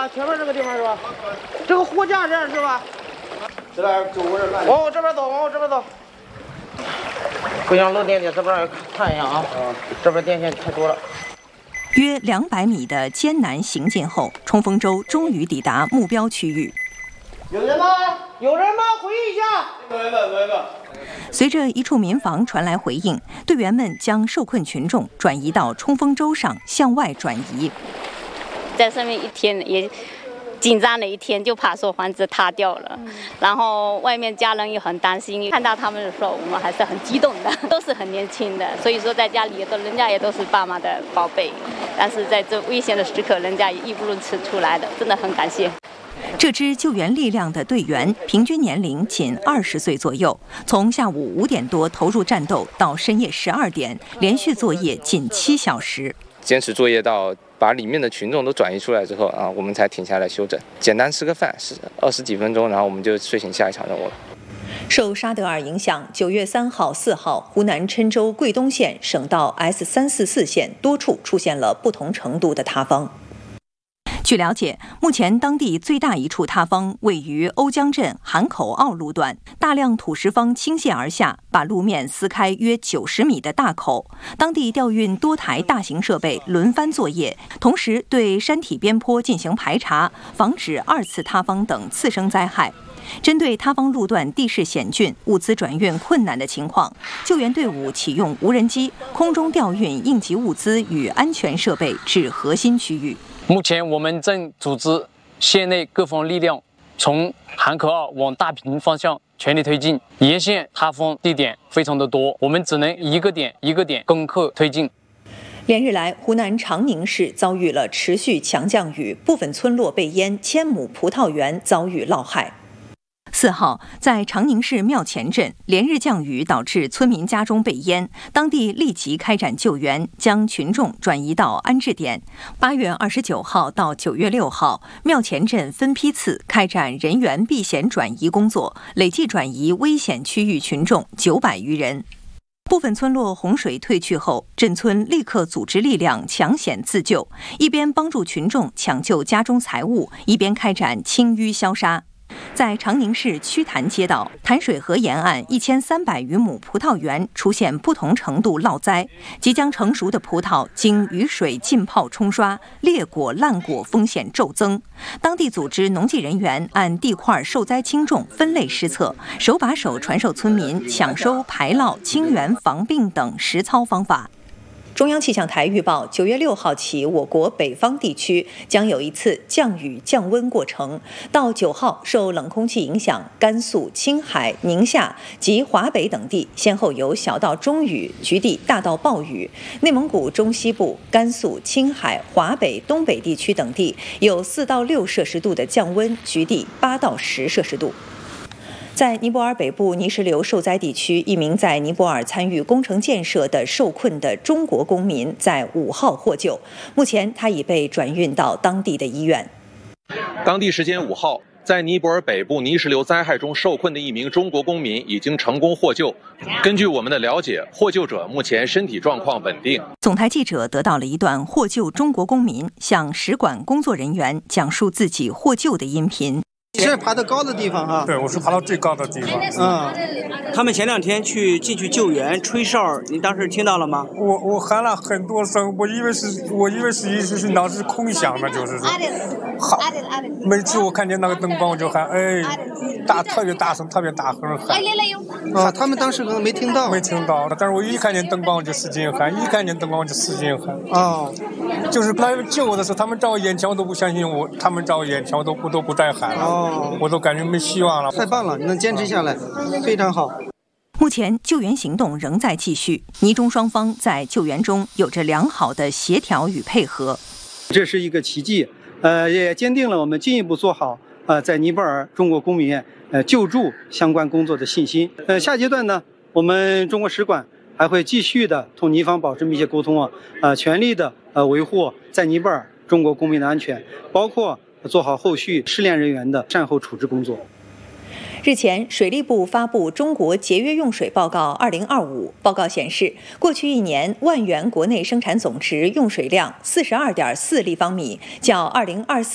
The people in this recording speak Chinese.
吧？前面这个地方是吧？这个货架站是吧？ 这边就我这往我这边走，往我这边走。不行，漏电点，这边看一下啊。这边电线太多了。 约200米的艰难行进后，冲锋舟终于抵达目标区域。 有人吗？有人吗？回应一下。 有一个。 随着一处民房传来回应，队员们将受困群众转移到冲锋舟上，向外转移。 在上面一天也紧张了一天，就怕说房子塌掉了，然后外面家人也很担心。看到他们的时候，我们还是很激动的，都是很年轻的，所以说在家里人家也都是爸妈的宝贝，但是在这危险的时刻，人家也义不容辞出来的，真的很感谢。 这支救援力量的队员平均年龄仅20岁左右，从下午5点多投入战斗到深夜12点，连续作业近7小时， 坚持作业到把里面的群众都转移出来之后啊，我们才停下来休整，简单吃个饭是20几分钟，然后我们就睡醒下一场任务了。 受沙德尔影响，9月3号、4号，湖南郴州贵东县省道 S344线多处出现了不同程度的塌方。据了解，目前当地最大一处塌方位于瓯江镇韩口坳路段，大量土石方倾泻而下，把路面撕开约90米的大口。当地调运多台大型设备轮番作业，同时对山体边坡进行排查，防止2次塌方等次生灾害。针对塌方路段地势险峻、物资转运困难的情况，救援队伍启用无人机空中调运应急物资与安全设备至核心区域。 目前我们正组织县内各方力量从韩口坳往大坪方向全力推进，沿线塌方地点非常的多，我们只能一个点一个点攻克推进。 连日来，湖南长宁市遭遇了持续强降雨，部分村落被淹，1000亩葡萄园遭遇涝害。4号，在长宁市庙前镇，连日降雨导致村民家中被淹，当地立即开展救援，将群众转移到安置点。8月29号到9月6号，庙前镇分批次开展人员避险转移工作，累计转移危险区域群众900余人。部分村落洪水退去后，镇村立刻组织力量抢险自救，一边帮助群众抢救家中财物，一边开展清淤消杀。在长宁市曲潭街道潭水河沿岸1300余亩葡萄园出现不同程度涝灾，即将成熟的葡萄经雨水浸泡冲刷，裂果烂果风险骤增。当地组织农技人员按地块受灾轻重分类施测，手把手传授村民抢收、排涝、清源、防病等实操方法。中央气象台预报，9月6号起，我国北方地区将有一次降雨降温过程。到9号，受冷空气影响，甘肃、青海、宁夏及华北等地先后有小到中雨，局地大到暴雨。内蒙古中西部、甘肃、青海、华北、东北地区等地有4到6摄氏度的降温，局地8到10摄氏度。在尼泊尔北部泥石流受灾地区，一名在尼泊尔参与工程建设的受困的中国公民在5号获救，目前他已被转运到当地的医院。 当地时间5号，在尼泊尔北部泥石流灾害中受困的一名中国公民已经成功获救。根据我们的了解，获救者目前身体状况稳定。 总台记者得到了一段获救中国公民向使馆工作人员讲述自己获救的音频。 你是爬到高的地方啊？ 对，我是爬到最高的地方。 他们前2天进去救援吹哨，你当时听到了吗？ 我喊了很多声，我以为是那是空响的，就是说，每次我看见那个灯光我就喊，特别大声，特别大声喊。 啊，他们当时可能没听到， 但是我一看见灯光我就使劲喊，就是来救我的时候，他们照我眼前我都不相信我，他们照我眼前我都不再喊了。我都感觉没希望了。 太棒了，你能坚持下来，非常好。 目前救援行动仍在继续，尼中双方在救援中有着良好的协调与配合。 这是一个奇迹，也坚定了我们进一步做好在尼泊尔中国公民救助相关工作的信心。下阶段呢，我们中国使馆还会继续的同尼方保持密切沟通全力的维护在尼泊尔中国公民的安全，包括做好后续失联人员的善后处置工作。 日前，水利部发布《中国节约用水报告2025》，报告显示，过去1年万元国内生产总值用水量42.4立方米，较2024